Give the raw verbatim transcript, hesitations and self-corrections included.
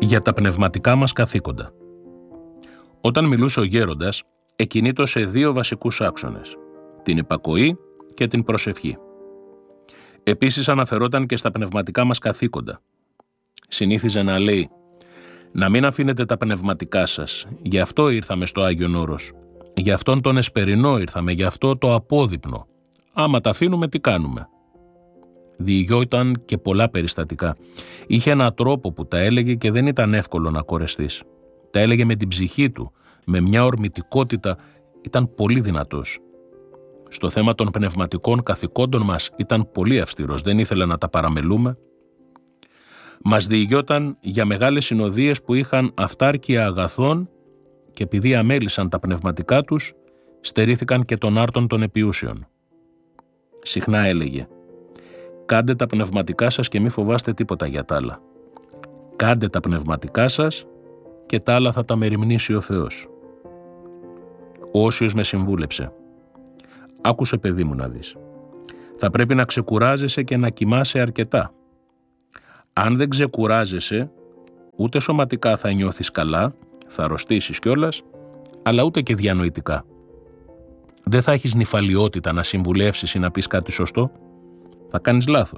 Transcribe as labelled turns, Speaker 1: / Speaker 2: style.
Speaker 1: Για τα πνευματικά μας καθήκοντα. Όταν μιλούσε ο γέροντας, εκκινήτω σε δύο βασικούς άξονες, την υπακοή και την προσευχή. Επίσης αναφερόταν και στα πνευματικά μας καθήκοντα. Συνήθιζε να λέει «Να μην αφήνετε τα πνευματικά σας, γι' αυτό ήρθαμε στο Άγιον Όρος, γι' αυτόν τον εσπερινό ήρθαμε, γι' αυτό το απόδειπνο. Άμα τα αφήνουμε τι κάνουμε». Διηγιόταν και πολλά περιστατικά. Είχε έναν τρόπο που τα έλεγε και δεν ήταν εύκολο να κορεστείς. Τα έλεγε με την ψυχή του, με μια ορμητικότητα, ήταν πολύ δυνατός. Στο θέμα των πνευματικών καθηκόντων μας ήταν πολύ αυστηρός, δεν ήθελε να τα παραμελούμε. Μας διηγιόταν για μεγάλες συνοδείες που είχαν αυτάρκεια αγαθών και επειδή αμέλησαν τα πνευματικά τους, στερήθηκαν και των άρτων των επιούσεων. Συχνά έλεγε «Κάντε τα πνευματικά σας και μη φοβάστε τίποτα για τα άλλα. Κάντε τα πνευματικά σας και τα άλλα θα τα μεριμνήσει ο Θεός». Ο Όσιος με συμβούλεψε «Άκουσε παιδί μου να δεις. Θα πρέπει να ξεκουράζεσαι και να κοιμάσαι αρκετά. Αν δεν ξεκουράζεσαι, ούτε σωματικά θα νιώθεις καλά, θα αρρωστήσεις κιόλας, αλλά ούτε και διανοητικά. Δεν θα έχεις νηφαλιότητα να συμβουλεύσεις ή να πεις κάτι σωστό. Θα κάνεις λάθος.